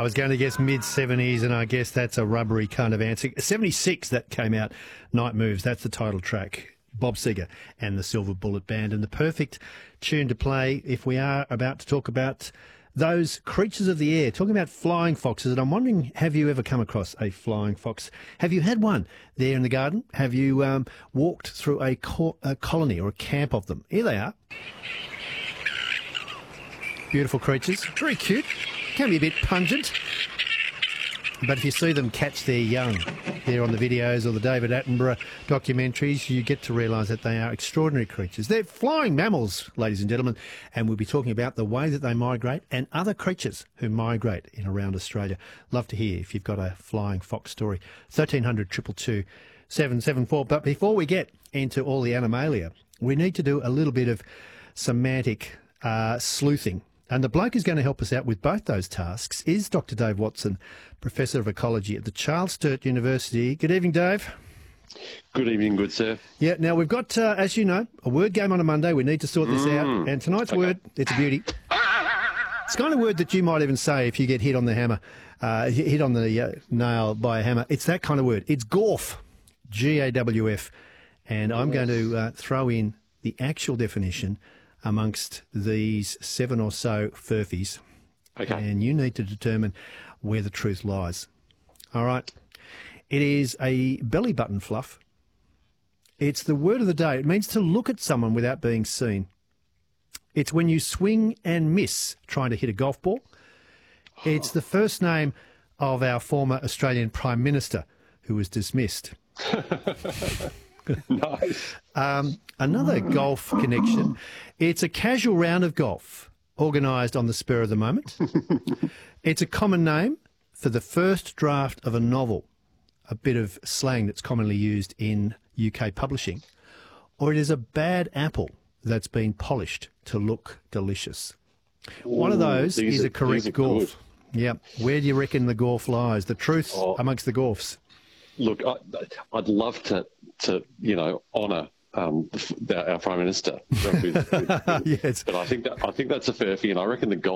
was going to guess mid-70s, and I guess that's a rubbery kind of answer. 76, that came out. Night Moves, that's the title track. Bob Seger and the Silver Bullet Band, and the perfect tune to play if we are about to talk about those creatures of the air, talking about flying foxes. And I'm wondering, have you ever come across a flying fox? Have you had one there in the garden? Have you walked through a colony or a camp of them? Here they are. Beautiful creatures, very cute, can be a bit pungent, but if you see them catch their young there on the videos or the David Attenborough documentaries, you get to realise that they are extraordinary creatures. They're flying mammals, ladies and gentlemen, and we'll be talking about the way that they migrate and other creatures who migrate in around Australia. Love to hear if you've got a flying fox story. 1300 222 774. But before we get into all the animalia, we need to do a little bit of semantic sleuthing. And the bloke who's going to help us out with both those tasks is Dr. Dave Watson, Professor of Ecology at the Charles Sturt University. Good evening, Dave. Good evening, good sir. Yeah, now we've got, as you know, a word game on a Monday. We need to sort this out. And tonight's word, it's a beauty. It's the kind of word that you might even say if you get hit on the hammer, hit on the nail by a hammer. It's that kind of word. It's GAWF, G-A-W-F. And I'm going to throw in the actual definition amongst these 7 or so furfies. Okay. And you need to determine where the truth lies. All right. It is a belly button fluff. It's the word of the day. It means to look at someone without being seen. It's when you swing and miss trying to hit a golf ball. It's the first name of our former Australian Prime Minister, who was dismissed. Nice. Another golf connection. It's a casual round of golf organised on the spur of the moment. It's a common name for the first draft of a novel, a bit of slang that's commonly used in UK publishing. Or it is a bad apple that's been polished to look delicious. One of those is a correct GAWF. Yeah. Where do you reckon the GAWF lies? The truth amongst the GAWFs? Look, I'd love to honour our Prime Minister. Yes. But I think that's a furphy, and I reckon the